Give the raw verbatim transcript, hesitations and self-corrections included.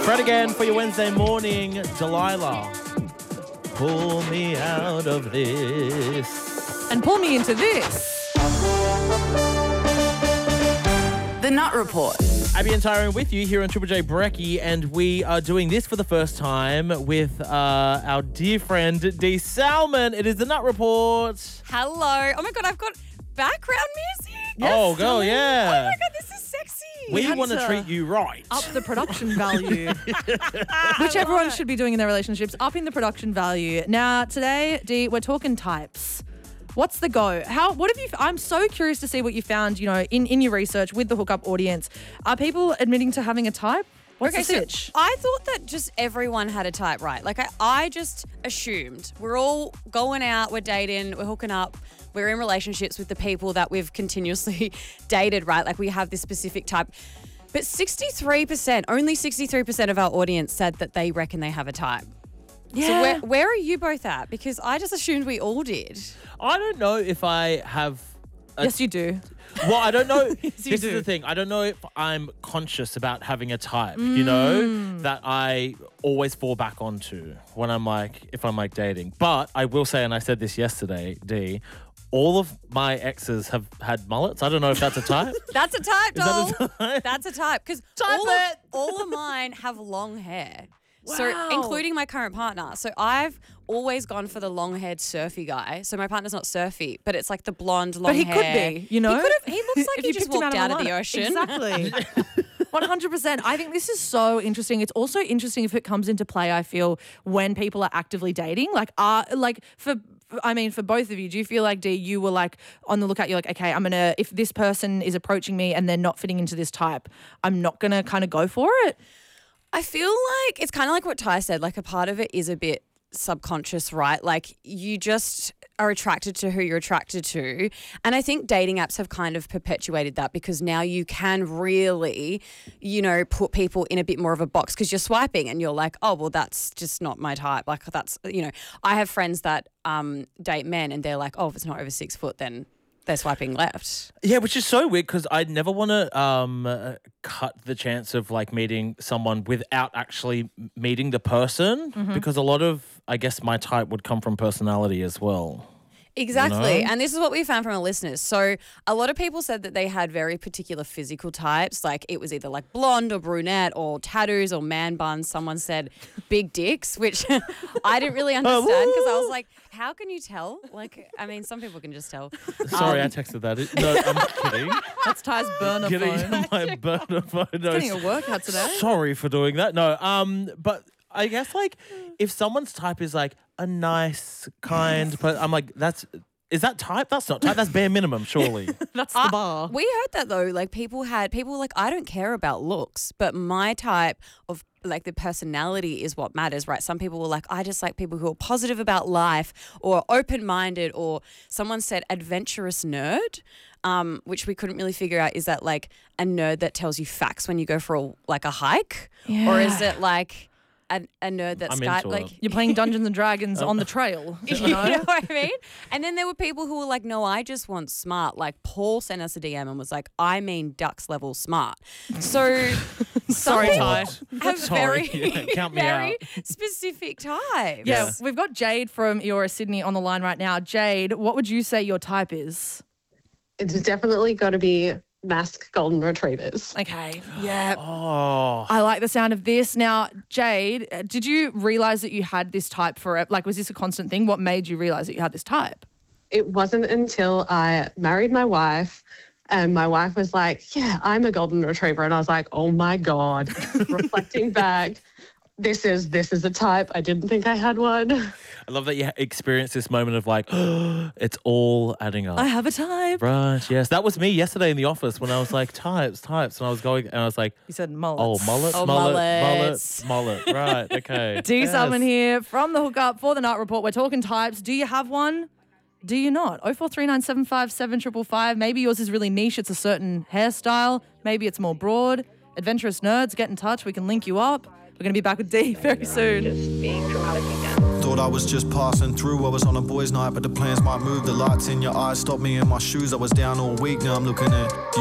Fred again for your Wednesday morning. Delilah, pull me out of this. And pull me into this. The Nut Report. Abby and Tyrone with you here on Triple J Brekkie, and we are doing this for the first time with uh, our dear friend Dee Salmon. It is the Nut Report. Hello. Oh my God, I've got background music. Oh, girl, yeah. Oh my God, this is sexy. We had want to to treat you right. Up the production value. Which everyone should be doing in their relationships, upping the production value. Now, today, Dee, we're talking types. What's the go? How? What have you? I'm so curious to see what you found. You know, in, in your research with the hookup audience, are people admitting to having a type? What's Okay, the so sitch? I thought that just everyone had a type, right? Like I, I just assumed we're all going out, we're dating, we're hooking up, we're in relationships with the people that we've continuously dated, right? Like we have this specific type. But sixty-three percent, only sixty-three percent of our audience said that they reckon they have a type. Yeah. So where, where are you both at? Because I just assumed we all did. I don't know if I have... A, Yes, you do. Well, I don't know. Yes, This you is do. the thing. I don't know if I'm conscious about having a type, you know, that I always fall back onto when I'm like, if I'm like dating. But I will say, and I said this yesterday, Dee, all of my exes have had mullets. I don't know if that's a type. That's a type, Is doll. that a type? That's a type. Because Type all, it. of- all of mine have long hair. Wow. So, including my current partner. So, I've always gone for the long-haired surfy guy. So, my partner's not surfy, but it's like the blonde, long But he hair. could be, you know? He could have. He looks like If he you just picked him walked out out of of the the lineup. ocean. Exactly. one hundred percent. I think this is so interesting. It's also interesting if it comes into play, I feel, when people are actively dating. Like, are like for I mean, for both of you, do you feel like, Dee, you were like on the lookout, you're like, okay, I'm going to, if this person is approaching me and they're not fitting into this type, I'm not going to kind of go for it? I feel like it's kind of like what Ty said. Like, a part of it is a bit subconscious, right? Like, you just are attracted to who you're attracted to. And I think dating apps have kind of perpetuated that, because now you can really, you know, put people in a bit more of a box because you're swiping and you're like, oh, well, that's just not my type. Like, that's, you know, I have friends that um, date men and they're like, oh, if it's not over six foot, then they're swiping left. Yeah, which is so weird because I'd never want to um, uh, cut the chance of like meeting someone without actually m- meeting the person, because a lot of, I guess, my type would come from personality as well. Exactly. You know? And this is what we found from our listeners. So a lot of people said that they had very particular physical types. Like, it was either like blonde or brunette or tattoos or man buns. Someone said big dicks, which I didn't really understand because I was like, how can you tell? Like, I mean, some people can just tell. Sorry, Um, I texted that. It- No, I'm kidding. That's Ty's burner Kidding. phone. My burner phone. No, Getting a workout today. Sorry for doing that. No, um, but I guess like if someone's type is like a nice, kind, but I'm like, that's is that type? That's not type. That's bare minimum, surely. That's the I- bar. We heard that though. Like, people had people were like, I don't care about looks, but my type of like the personality is what matters, right? Some people were like, I just like people who are positive about life or open-minded, or someone said adventurous nerd, um, which we couldn't really figure out. Is that like a nerd that tells you facts when you go for a, like a hike, or is it like a, a nerd that's I'm got into like it. You're playing Dungeons and Dragons on the trail. You you know know? what I mean? And then there were people who were like, no, I just want smart. Like, Paul sent us a D M and was like, I mean ducks level smart. So Sorry, some Ty. people have Sorry. very, Yeah, count me very out. specific types. Yeah, we've got Jade from Eora Sydney on the line right now. Jade, what would you say your type is? It's definitely got to be masked golden retrievers. Okay. Yeah. Oh, I like the sound of this. Now, Jade, uh, did you realize that you had this type for, like, was this a constant thing? What made you realize that you had this type? It wasn't until I married my wife and my wife was like, yeah, I'm a golden retriever. And I was like, oh my God, reflecting back, this is this is a type. I didn't think I had one. I love that you experienced this moment of like, it's all adding up. I have a type. Right, yes. That was me yesterday in the office when I was like, types, types. And I was going, and I was like, You said oh, mullets. mullet, Oh, mullet, mullets. mullet, mullet. Right, okay. D Yes. Salmon here from the hookup for the Nut Report. We're talking types. Do you have one? Do you not? oh four three nine seven five seven five five five. Maybe yours is really niche. It's a certain hairstyle. Maybe it's more broad. Adventurous nerds, get in touch. We can link you up. We're going to be back with D very soon. Thought I was just passing through. I was on a boys' night, but the plans might move. The lights in your eyes stopped me in my shoes. I was down all week. Now I'm looking at you.